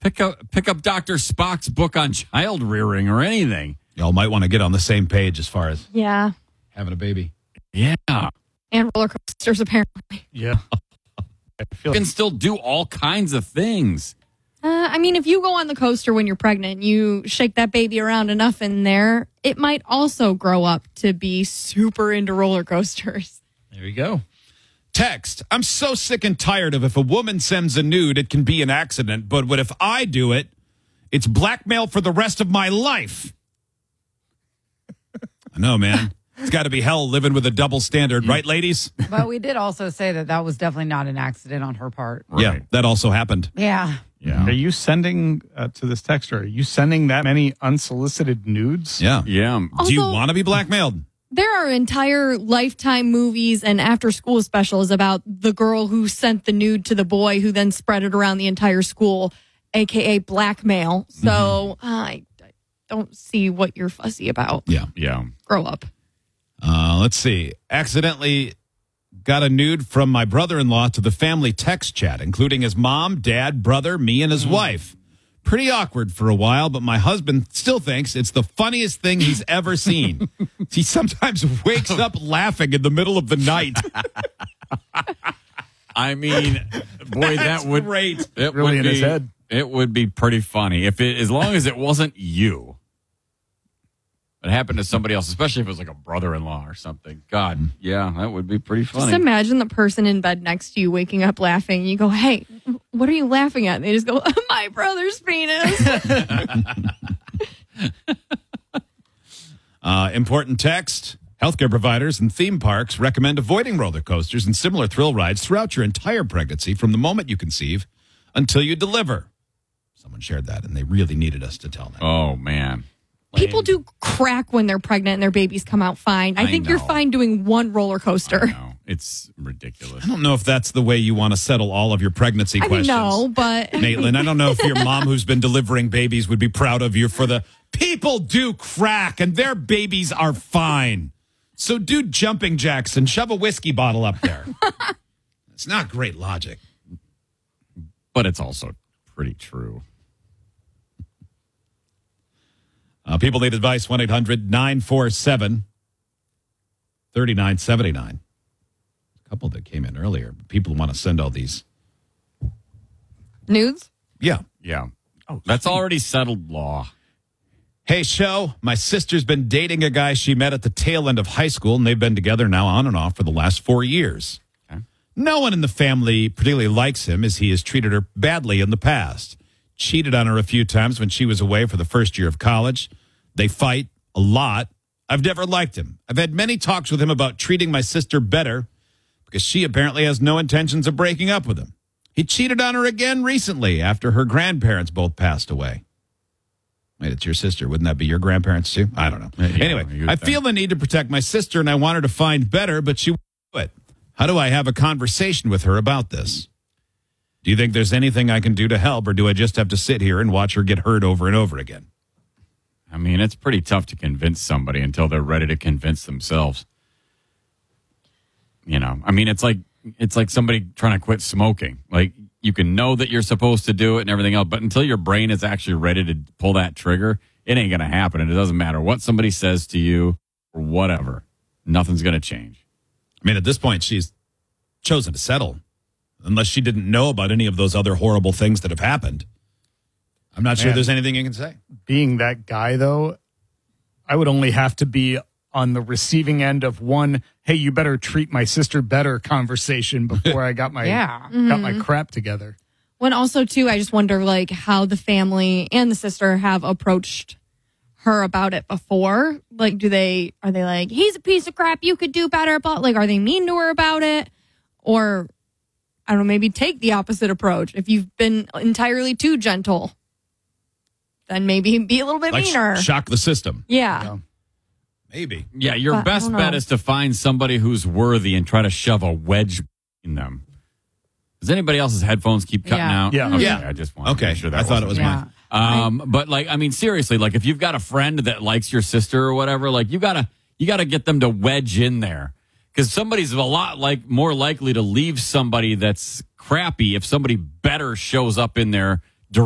Pick up Dr. Spock's book on child rearing or anything. Y'all might want to get on the same page as far as Yeah. having a baby. Yeah. And roller coasters, apparently. Yeah. I feel You can still do all kinds of things. I mean, if you go on the coaster when you're pregnant, you shake that baby around enough in there, it might also grow up to be super into roller coasters. there you go. Text, I'm so sick and tired of if a woman sends a nude, it can be an accident. But what if I do it, it's blackmail for the rest of my life. I know, man. It's got to be hell living with a double standard, right, ladies? But we did also say that was definitely not an accident on her part. Yeah, Right. that also happened. Yeah. Yeah. Are you sending to this texter? Are you sending that many unsolicited nudes? Yeah. Yeah. Do you Also- want to be blackmailed? There are entire Lifetime movies and after-school specials about the girl who sent the nude to the boy who then spread it around the entire school, a.k.a. blackmail. So I don't see what you're fussy about. Yeah. Yeah. Grow up. Let's see. Accidentally got a nude from my brother-in-law to the family text chat, including his mom, dad, brother, me, and his wife. Pretty awkward for a while, but my husband still thinks it's the funniest thing he's ever seen. He sometimes wakes up laughing in the middle of the night. I mean, boy, that would great. It Really would in his be- head. It would be pretty funny as long as it wasn't you. It happened to somebody else, especially if it was like a brother-in-law or something. God, yeah, that would be pretty funny. Just imagine the person in bed next to you waking up laughing. You go, hey, what are you laughing at? And they just go, my brother's penis. Important text. Healthcare providers and theme parks recommend avoiding roller coasters and similar thrill rides throughout your entire pregnancy from the moment you conceive until you deliver. Someone shared that, and they really needed us to tell them. Oh, man. People do crack when they're pregnant and their babies come out fine. I think you're know. fine doing one roller coaster. No, it's ridiculous. I don't know if that's the way you want to settle all of your pregnancy I mean, questions. no, but Maitland, I don't know if your mom who's been delivering babies would be proud of you for the people do crack and their babies are fine. So do jumping jacks and shove a whiskey bottle up there. It's not great logic. But it's also pretty true. People need advice, 1-800-947-3979. A couple that came in earlier. People want to send all these. nudes? Yeah. Yeah. Oh, that's already settled law. Hey, show, my sister's been dating a guy she met at the tail end of high school, and they've been together now on and off for the last 4 years. Okay. No one in the family particularly likes him, as he has treated her badly in the past. Cheated on her a few times when she was away for the first year of college. They fight a lot. I've never liked him. I've had many talks with him about treating my sister better because she apparently has no intentions of breaking up with him. He cheated on her again recently after her grandparents both passed away. Wait, it's your sister. Wouldn't that be your grandparents too? I don't know. Yeah, Anyway, you would I think. feel the need to protect my sister, and I want her to find better, but she won't do it. How do I have a conversation with her about this? Do you think there's anything I can do to help, or do I just have to sit here and watch her get hurt over and over again? I mean, it's pretty tough to convince somebody until they're ready to convince themselves. You know, I mean, it's like somebody trying to quit smoking. Like, you can know that you're supposed to do it and everything else, but until your brain is actually ready to pull that trigger, it ain't going to happen. And it doesn't matter what somebody says to you or whatever. Nothing's going to change. I mean, at this point, she's chosen to settle, unless she didn't know about any of those other horrible things that have happened. I'm not sure Man. there's anything you can say. Being that guy, though, I would only have to be on the receiving end of one, hey, you better treat my sister better conversation before I got my Yeah. got my crap together. When also, too, I just wonder, like, how the family and the sister have approached her about it before. Like, are they like, he's a piece of crap, you could do better, but, like, are they mean to her about it? Or, I don't know, maybe take the opposite approach. If you've been entirely too gentle, then maybe be a little bit Like meaner. shock the system. Yeah. Maybe. Yeah, your But I best don't bet know. is to find somebody who's worthy and try to shove a wedge in them. Does anybody else's headphones keep cutting Yeah. out? Yeah. Okay, Yeah. I just wanted to Okay. make sure that I thought it wasn't was me. mine. But like, I mean, seriously, like if you've got a friend that likes your sister or whatever, like you gotta get them to wedge in there, because somebody's a lot more likely to leave somebody that's crappy if somebody better shows up in there